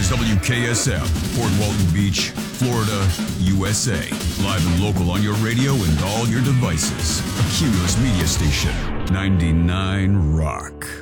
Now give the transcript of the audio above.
is WKSF, Port Walton Beach, Florida, USA. Live and local on your radio and all your devices. A Cumulus Media Station, 99 Rock.